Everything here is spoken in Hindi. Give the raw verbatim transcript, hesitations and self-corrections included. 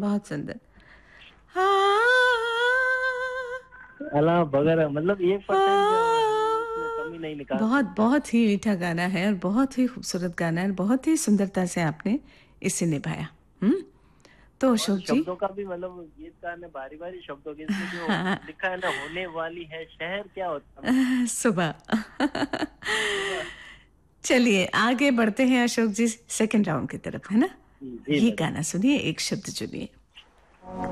बहुत सुंदर। हाँ, अला बगैर मतलब एक परसेंट हम इसमें हाँ। कमी नहीं निकाल बहुत सकते। बहुत ही मीठा गाना है और बहुत ही खूबसूरत गाना है और बहुत ही सुंदरता से आपने इसे निभाया। हम्म। तो और अशोक जी। शब्दों का भी मतलब गीतकार ने भारी भारी शब्दों के इसमें जो हाँ। लिखा है ना, होने वाली है शहर क्या होता मैं। अह, सुबह। सुबह। चलिए आगे बढ़ते हैं अशोक जी, सेकंड राउंड की तरफ, है ना। जी ये मैडम। गाना सुनिए, एक शब्द चुनिए।